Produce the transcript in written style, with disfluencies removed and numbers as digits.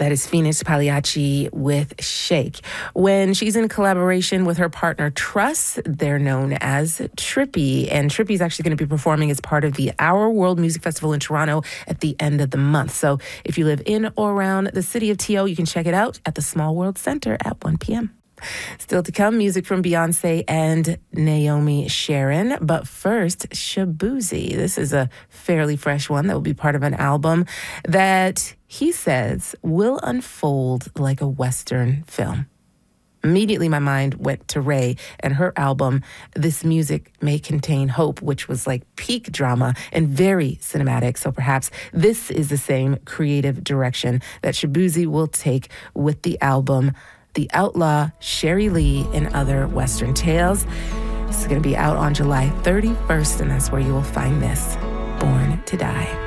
That is Phoenix Pagliacci with Shake. When she's in collaboration with her partner Truss, they're known as Trippie. And Trippie is actually going to be performing as part of the Our World Music Festival in Toronto at the end of the month. So if you live in or around the city of TO, you can check it out at the Small World Center at 1 p.m. Still to come, music from Beyonce and Naomi Sharon. But first, Shaboozey. This is a fairly fresh one that will be part of an album that he says will unfold like a Western film. Immediately, my mind went to Ray and her album, This Music May Contain Hope, which was like peak drama and very cinematic. So perhaps this is the same creative direction that Shaboozey will take with the album The Outlaw, Sherry Lee, and Other Western Tales. This is going to be out on July 31st, and that's where you will find this, Born to Die.